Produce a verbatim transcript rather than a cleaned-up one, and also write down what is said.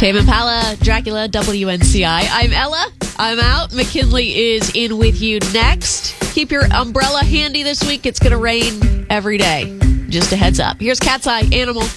Tame Impala, Dracula, W N C I. I'm Ella. I'm out. McKinley is in with you next. Keep your umbrella handy this week. It's going to rain every day. Just a heads up. Here's Cat's Eye Animal.